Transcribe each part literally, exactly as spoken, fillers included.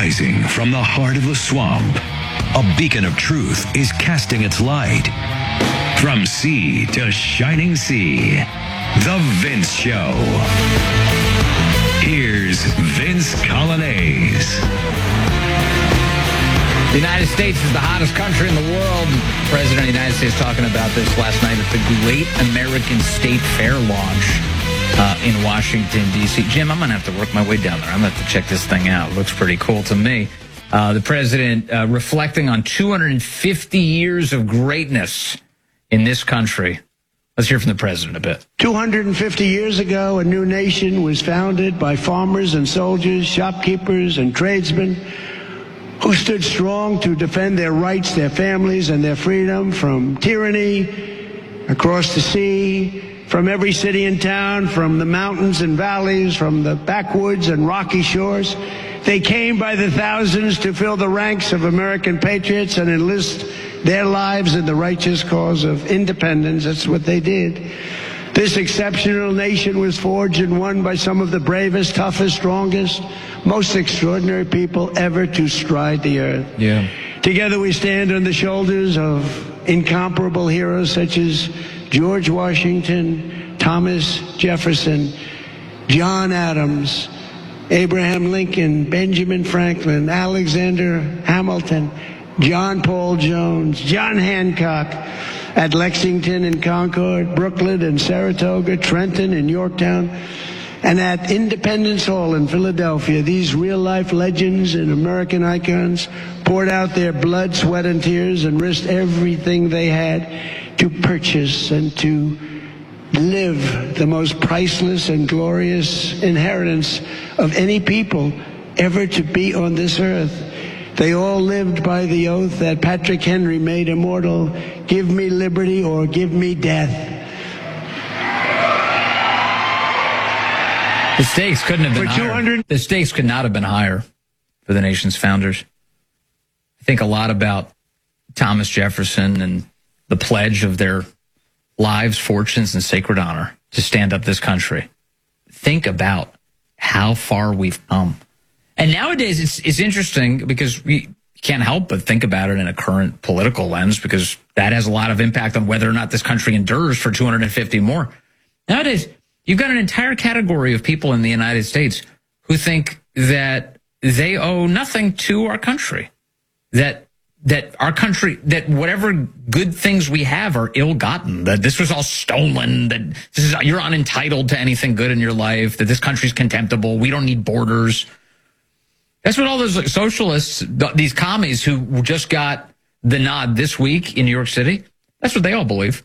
Rising from the heart of the swamp, a beacon of truth is casting its light. From sea to shining sea, The Vince Show. Here's Vince Coglianese. The United States is the hottest country in the world. The President of the United States talking about this last night at the Great American State Fair launch uh, in Washington, D C Jim, I'm going to have to work my way down there. I'm going to have to check this thing out. It looks pretty cool to me. Uh, the President uh, reflecting on two hundred fifty years of greatness in this country. Let's hear from the President a bit. two hundred fifty years ago, a new nation was founded by farmers and soldiers, shopkeepers and tradesmen, who stood strong to defend their rights, their families, and their freedom from tyranny across the sea, from every city and town, from the mountains and valleys, from the backwoods and rocky shores. They came by the thousands to fill the ranks of American patriots and enlist their lives in the righteous cause of independence. That's what they did. This exceptional nation was forged and won by some of the bravest, toughest, strongest, most extraordinary people ever to stride the earth. Yeah. Together we stand on the shoulders of incomparable heroes such as George Washington, Thomas Jefferson, John Adams, Abraham Lincoln, Benjamin Franklin, Alexander Hamilton, John Paul Jones, John Hancock, at Lexington and Concord, Brooklyn and Saratoga, Trenton and Yorktown, and at Independence Hall in Philadelphia. These real-life legends and American icons poured out their blood, sweat, and tears and risked everything they had to purchase and to live the most priceless and glorious inheritance of any people ever to be on this earth. They all lived by the oath that Patrick Henry made immortal: give me liberty or give me death. The stakes couldn't have been higher. The stakes could not have been higher for the nation's founders. I think a lot about Thomas Jefferson and the pledge of their lives, fortunes, and sacred honor to stand up this country. Think about how far we've come. And nowadays, it's it's interesting because we can't help but think about it in a current political lens, because that has a lot of impact on whether or not this country endures for two hundred fifty more. Nowadays, you've got an entire category of people in the United States who think that they owe nothing to our country, that that our country, that whatever good things we have are ill-gotten, that this was all stolen, that this is, you're unentitled to anything good in your life, that this country's contemptible, we don't need borders. That's what all those socialists, these commies who just got the nod this week in New York City, that's what they all believe.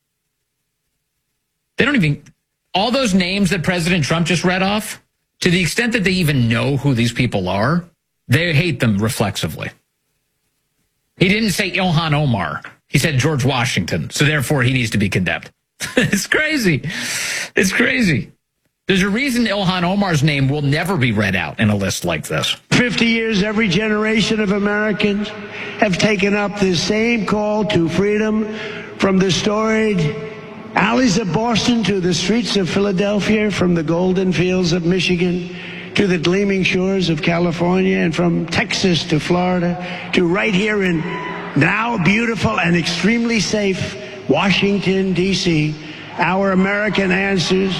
They don't even, all those names that President Trump just read off, to the extent that they even know who these people are, they hate them reflexively. He didn't say Ilhan Omar. He said George Washington. So therefore he needs to be condemned. It's crazy. It's crazy. There's a reason Ilhan Omar's name will never be read out in a list like this. fifty years, every generation of Americans have taken up this same call to freedom, from the storied alleys of Boston to the streets of Philadelphia, from the golden fields of Michigan to the gleaming shores of California, and from Texas to Florida to right here in now beautiful and extremely safe Washington, D C Our American answers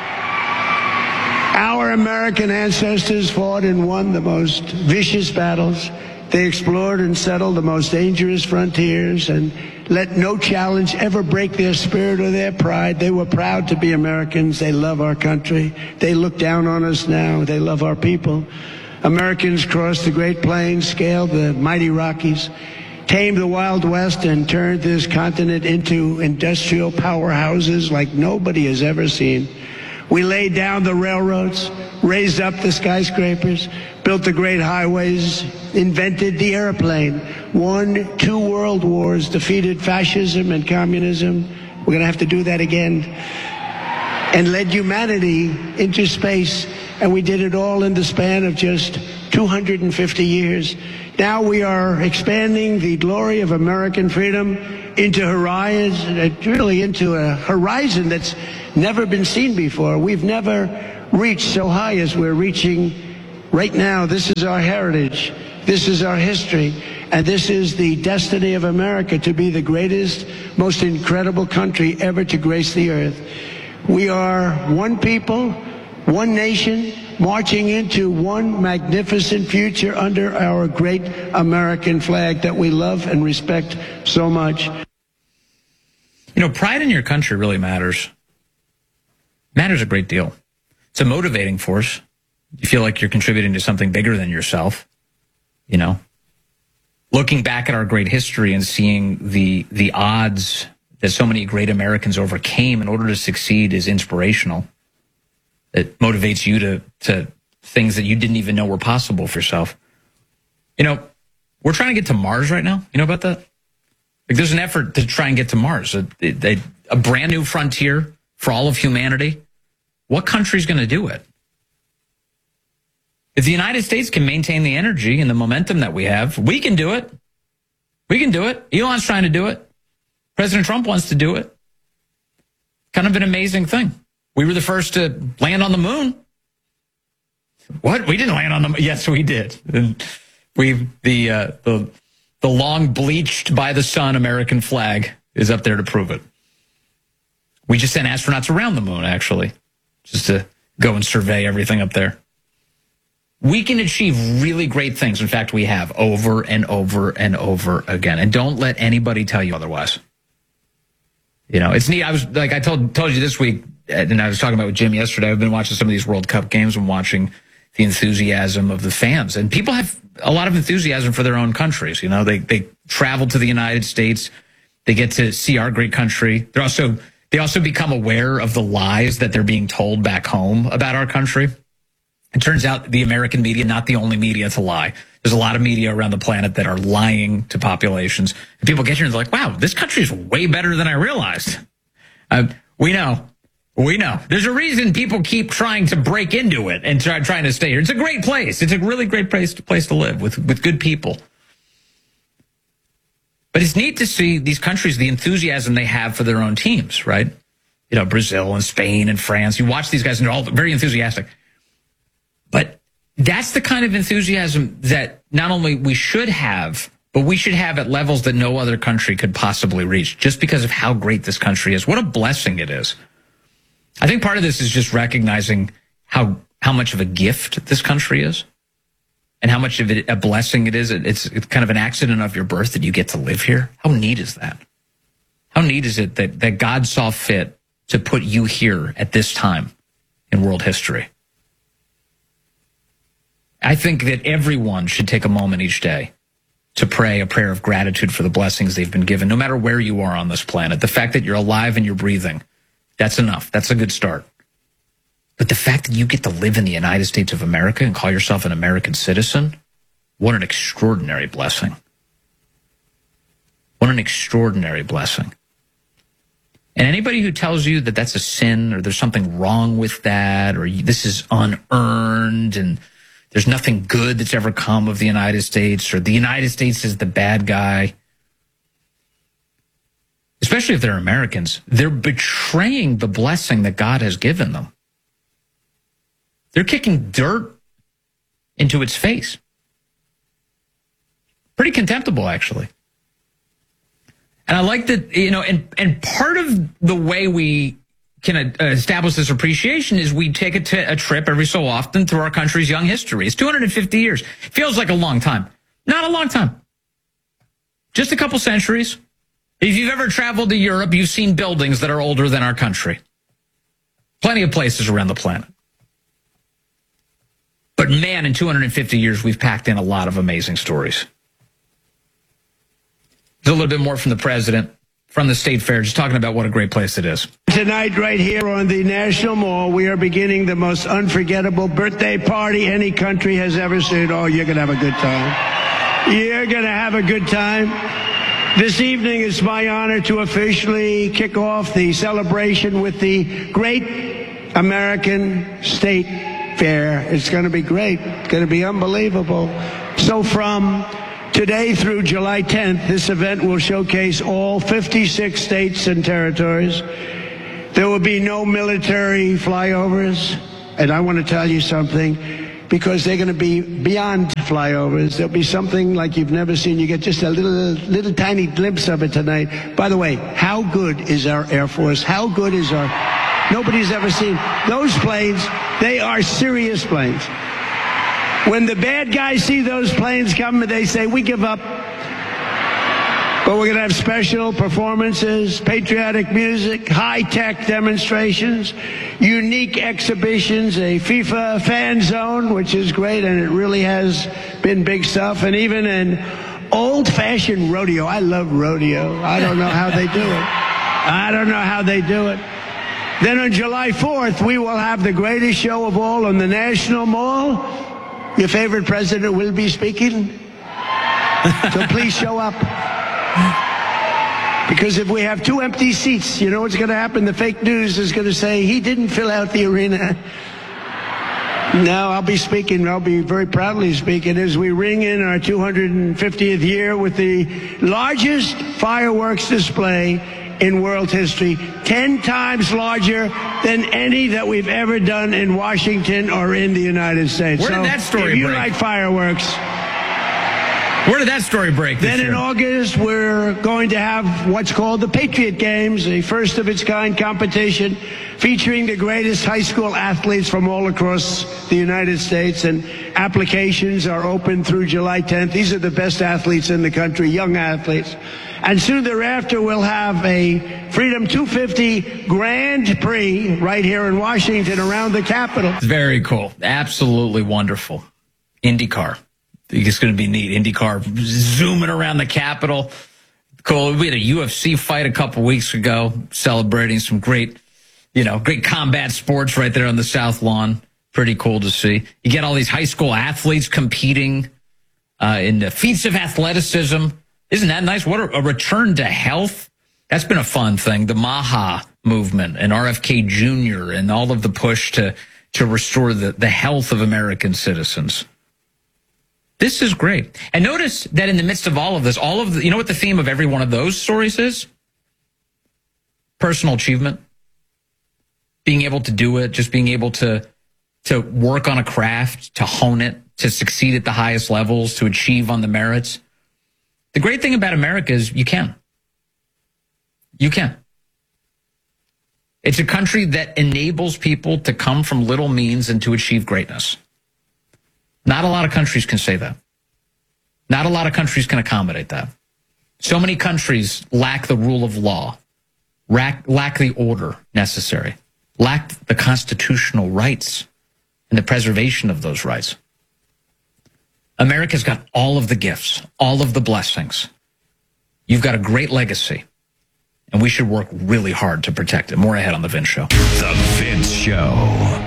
Our American ancestors fought and won the most vicious battles. They explored and settled the most dangerous frontiers and let no challenge ever break their spirit or their pride. They were proud to be Americans. They love our country. They look down on us now. They love our people. Americans crossed the Great Plains, scaled the mighty Rockies, tamed the Wild West, and turned this continent into industrial powerhouses like nobody has ever seen. We laid down the railroads, raised up the skyscrapers, built the great highways, invented the airplane, won two world wars, defeated fascism and communism. We're going to have to do that again. And led humanity into space. And we did it all in the span of just two hundred fifty years. Now we are expanding the glory of American freedom into horizon, really into a horizon that's never been seen before. We've never reached so high as we're reaching right now, this is our heritage, this is our history, and this is the destiny of America to be the greatest, most incredible country ever to grace the earth. We are one people, one nation, marching into one magnificent future under our great American flag that we love and respect so much. You know, pride in your country really matters. Matters a great deal. It's a motivating force. You feel like you're contributing to something bigger than yourself. You know, looking back at our great history and seeing the the odds that so many great Americans overcame in order to succeed is inspirational. It motivates you to to things that you didn't even know were possible for yourself. You know, we're trying to get to Mars right now. You know about that? Like, there's an effort to try and get to Mars, a, a, a brand new frontier for all of humanity. What country's going to do it? If the United States can maintain the energy and the momentum that we have, we can do it. We can do it. Elon's trying to do it. President Trump wants to do it. Kind of an amazing thing. We were the first to land on the moon. What? We didn't land on the moon. Yes, we did. We the uh, the the long bleached by the sun American flag is up there to prove it. We just sent astronauts around the moon, actually, just to go and survey everything up there. We can achieve really great things. In fact, we have over and over and over again. And don't let anybody tell you otherwise. You know, it's neat. I was like I told told you this week, and I was talking about with Jim yesterday. I've been watching some of these World Cup games and watching the enthusiasm of the fans. And people have a lot of enthusiasm for their own countries. You know, they they travel to the United States. They get to see our great country. They're also they also become aware of the lies that they're being told back home about our country. It turns out the American media, not the only media to lie. There's a lot of media around the planet that are lying to populations. And people get here and they're like, wow, this country is way better than I realized. Uh, we know. We know. There's a reason people keep trying to break into it and try, trying to stay here. It's a great place. It's a really great place to, place to live with, with good people. But it's neat to see these countries, the enthusiasm they have for their own teams, right? You know, Brazil and Spain and France. You watch these guys and they're all very enthusiastic. But that's the kind of enthusiasm that not only we should have, but we should have at levels that no other country could possibly reach just because of how great this country is. What a blessing it is. I think part of this is just recognizing how how much of a gift this country is and how much of it, a blessing it is. It's, it's kind of an accident of your birth that you get to live here. How neat is that? How neat is it that, that God saw fit to put you here at this time in world history? I think that everyone should take a moment each day to pray a prayer of gratitude for the blessings they've been given, no matter where you are on this planet. The fact that you're alive and you're breathing, that's enough. That's a good start. But the fact that you get to live in the United States of America and call yourself an American citizen, what an extraordinary blessing. What an extraordinary blessing. And anybody who tells you that that's a sin or there's something wrong with that or this is unearned and there's nothing good that's ever come of the United States, or the United States is the bad guy. Especially if they're Americans, they're betraying the blessing that God has given them. They're kicking dirt into its face. Pretty contemptible, actually. And I like that, you know, and, and part of the way we can uh, establish this appreciation is we take a, t- a trip every so often through our country's young history. It's two hundred fifty years. Feels like a long time. Not a long time. Just a couple centuries. If you've ever traveled to Europe, you've seen buildings that are older than our country. Plenty of places around the planet. But man, in two hundred fifty years, we've packed in a lot of amazing stories. There's a little bit more from the president, from the State Fair, just talking about what a great place it is. Tonight, right here on the National Mall, we are beginning the most unforgettable birthday party any country has ever seen. Oh, you're going to have a good time. You're going to have a good time. This evening, it's my honor to officially kick off the celebration with the Great American State Fair. It's going to be great. It's going to be unbelievable. So from today through July tenth, this event will showcase all fifty-six states and territories. There will be no military flyovers. And I want to tell you something. because they're going to be beyond flyovers. There'll be something like you've never seen. You get just a little, little tiny glimpse of it tonight. By the way, how good is our Air Force? How good is our... Nobody's ever seen those planes. They are serious planes. When the bad guys see those planes coming, they say, we give up. But we're going to have special performances, patriotic music, high-tech demonstrations, unique exhibitions, a FIFA fan zone, which is great, and it really has been big stuff, and even an old-fashioned rodeo. I love rodeo. I don't know how they do it. I don't know how they do it. Then on July fourth, we will have the greatest show of all on the National Mall. Your favorite president will be speaking. So please show up. Because if we have two empty seats, you know what's going to happen? The fake news is going to say, he didn't fill out the arena. No, I'll be speaking. I'll be very proudly speaking as we ring in our two hundred fiftieth year with the largest fireworks display in world history, ten times larger than any that we've ever done in Washington or in the United States. Where so did that story if you break? like fireworks... Where did that story break this Then in year? August, we're going to have what's called the Patriot Games, a first-of-its-kind competition featuring the greatest high school athletes from all across the United States, and applications are open through July tenth. These are the best athletes in the country, young athletes. And soon thereafter, we'll have a Freedom two fifty Grand Prix right here in Washington around the Capitol. Very cool. Absolutely wonderful. IndyCar. It's going to be neat. IndyCar zooming around the Capitol. Cool. We had a U F C fight a couple weeks ago, celebrating some great, you know, great combat sports right there on the South Lawn. Pretty cool to see. You get all these high school athletes competing uh, in the feats of athleticism. Isn't that nice? What a, a return to health. That's been a fun thing. The MAHA movement and R F K Junior and all of the push to, to restore the, the health of American citizens. This is great. And notice that in the midst of all of this, all of the, you know what the theme of every one of those stories is? Personal achievement. Being able to do it, just being able to, to work on a craft, to hone it, to succeed at the highest levels, to achieve on the merits. The great thing about America is you can. You can. It's a country that enables people to come from little means and to achieve greatness. Not a lot of countries can say that. Not a lot of countries can accommodate that. So many countries lack the rule of law, lack, lack the order necessary, lack the constitutional rights and the preservation of those rights. America's got all of the gifts, all of the blessings. You've got a great legacy, and we should work really hard to protect it. More ahead on The Vince Show. The Vince Show.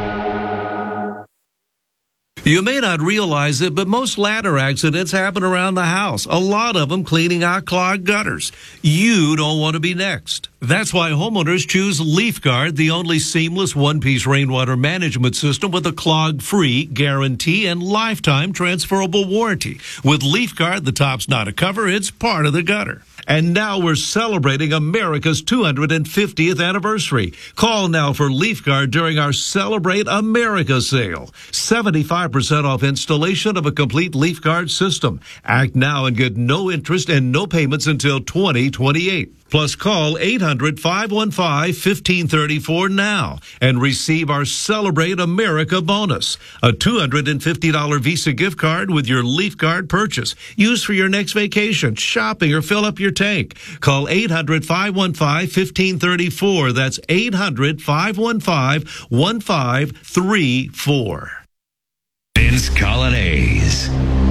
You may not realize it, but most ladder accidents happen around the house. A lot of them cleaning out clogged gutters. You don't want to be next. That's why homeowners choose LeafGuard, the only seamless one-piece rainwater management system with a clog-free guarantee and lifetime transferable warranty. With LeafGuard, the top's not a cover, it's part of the gutter. And now we're celebrating America's two hundred fiftieth anniversary. Call now for LeafGuard during our Celebrate America sale. seventy-five percent off installation of a complete LeafGuard system. Act now and get no interest and no payments until twenty twenty-eight. Plus, call eight hundred, five one five, one five three four now and receive our Celebrate America bonus, a two hundred fifty dollars Visa gift card with your LeafGuard purchase. Use for your next vacation, shopping, or fill up your tank. Call eight hundred, five one five, one five three four. That's eight hundred, five one five, one five three four. Vince Colonnese.